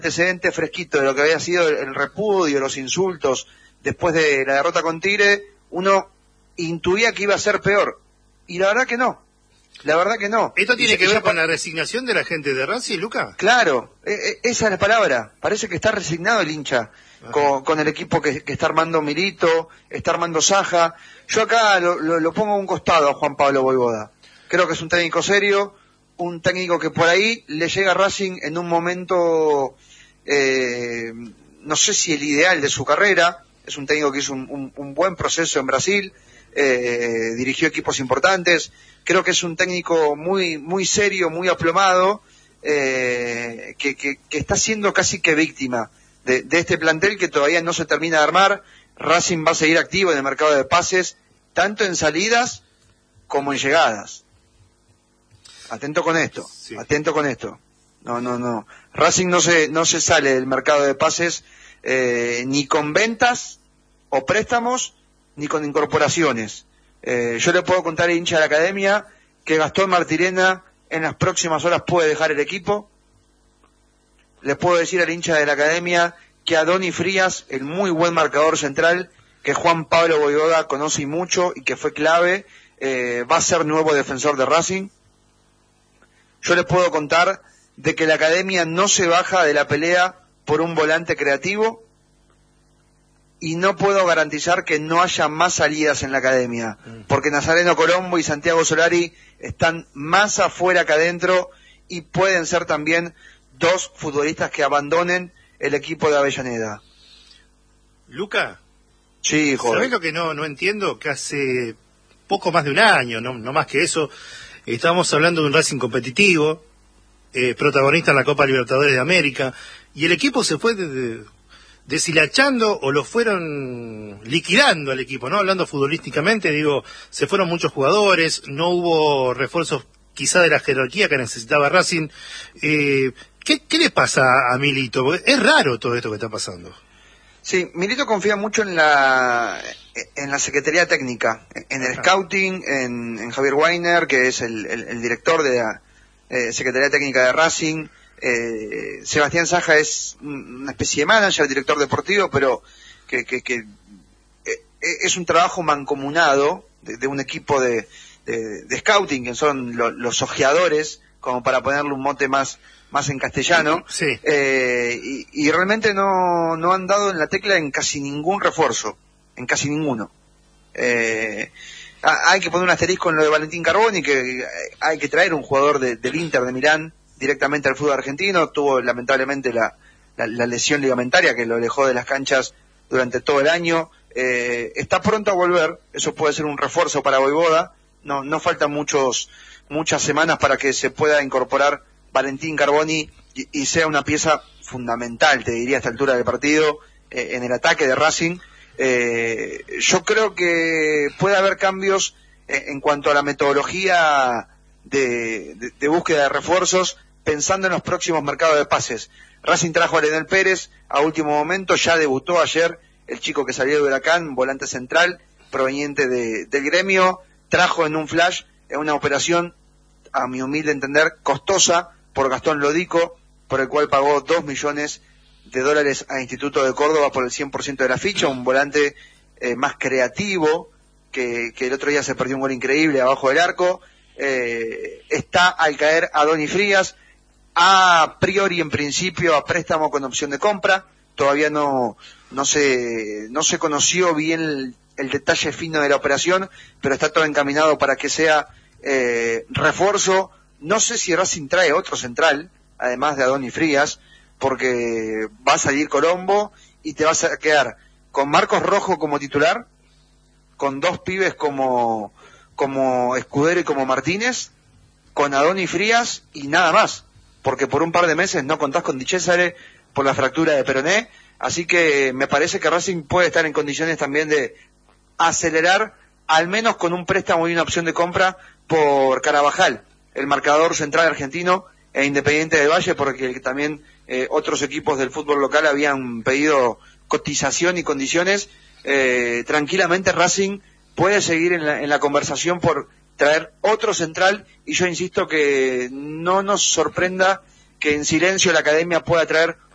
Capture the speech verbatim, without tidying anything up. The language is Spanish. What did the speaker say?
antecedente fresquito de lo que había sido el repudio, los insultos, después de la derrota con Tigre, uno intuía que iba a ser peor. Y la verdad que no. La verdad que no. ¿Esto tiene y, que y ver ya, con la resignación de la gente de Racing, Luca? Claro, eh, eh, esa es la palabra. Parece que está resignado el hincha con, con el equipo que, que está armando Milito, está armando Saja. Yo acá lo, lo, lo pongo a un costado a Juan Pablo Vojvoda. Creo que es un técnico serio, un técnico que por ahí le llega a Racing en un momento, eh, no sé si el ideal de su carrera. Es un técnico que hizo un, un, un buen proceso en Brasil, eh, dirigió equipos importantes. Creo que es un técnico muy muy serio, muy aplomado, eh, que, que, que está siendo casi que víctima de, de este plantel que todavía no se termina de armar. Racing va a seguir activo en el mercado de pases, tanto en salidas como en llegadas. Atento con esto, sí. atento con esto. No, no, no. Racing no se, no se sale del mercado de pases eh, ni con ventas o préstamos, ni con incorporaciones. Eh, yo le puedo contar al hincha de la academia que Gastón Martirena en las próximas horas puede dejar el equipo. Le puedo decir al hincha de la academia que Adoni Frías, el muy buen marcador central, que Juan Pablo Vojvoda conoce mucho y que fue clave, eh, va a ser nuevo defensor de Racing. Yo les puedo contar de que la academia no se baja de la pelea por un volante creativo, y no puedo garantizar que no haya más salidas en la academia, porque Nazareno Colombo y Santiago Solari están más afuera que adentro, y pueden ser también dos futbolistas que abandonen el equipo de Avellaneda. Luca, sí, joder. ¿Sabés lo que no, no entiendo? Que hace poco más de un año, no, no más que eso, estábamos hablando de un Racing competitivo, eh, protagonista en la Copa Libertadores de América, y el equipo se fue desde... deshilachando o lo fueron liquidando al equipo, ¿no? Hablando futbolísticamente, digo, se fueron muchos jugadores, no hubo refuerzos quizá de la jerarquía que necesitaba Racing. Eh, ¿qué, ¿Qué le pasa a Milito? Porque es raro todo esto que está pasando. Sí, Milito confía mucho en la en la Secretaría Técnica, en el Ajá. scouting, en, en Javier Weiner, que es el, el, el director de la eh, Secretaría Técnica de Racing. Eh, Sebastián Saja es una especie de manager, director deportivo, pero que, que, que eh, es un trabajo mancomunado de, de un equipo de, de, de scouting, que son lo, los ojeadores, como para ponerle un mote más más en castellano, sí. eh, y, y realmente no, no han dado en la tecla en casi ningún refuerzo, en casi ninguno. Eh, hay que poner un asterisco en lo de Valentín Carboni, que hay que traer un jugador de, del Inter de Milán directamente al fútbol argentino. Tuvo lamentablemente la, la, la lesión ligamentaria que lo alejó de las canchas durante todo el año. Eh, está pronto a volver, eso puede ser un refuerzo para Vojvoda. No, no faltan muchos, muchas semanas para que se pueda incorporar Valentín Carboni y, y sea una pieza fundamental, te diría, a esta altura del partido, eh, en el ataque de Racing. Eh, yo creo que puede haber cambios eh, en cuanto a la metodología de, de, de búsqueda de refuerzos, pensando en los próximos mercados de pases. Racing trajo a Leonel Pérez a último momento, ya debutó ayer el chico que salió de Huracán, volante central, proveniente de, del Gremio, trajo en un flash, en una operación, a mi humilde entender, costosa, por Gastón Lodico, por el cual pagó dos millones de dólares a Instituto de Córdoba por el cien por ciento de la ficha, un volante eh, más creativo, que, que el otro día se perdió un gol increíble abajo del arco. Eh, está al caer Adoni Frías, a priori en principio a préstamo con opción de compra. Todavía no no se no se conoció bien el, el detalle fino de la operación, pero está todo encaminado para que sea eh, refuerzo. No sé si Racing trae otro central, además de Adoni Frías, porque va a salir Colombo y te vas a quedar con Marcos Rojo como titular, con dos pibes como como Escudero y como Martínez, con Adoni Frías y nada más, porque por un par de meses no contás con Di Cesare por la fractura de peroné. Así que me parece que Racing puede estar en condiciones también de acelerar, al menos con un préstamo y una opción de compra por Carabajal, el marcador central argentino, e Independiente del Valle, porque también eh, otros equipos del fútbol local habían pedido cotización y condiciones. Eh, tranquilamente Racing puede seguir en la, en la conversación por traer otro central, y yo insisto que no nos sorprenda que en silencio la academia pueda traer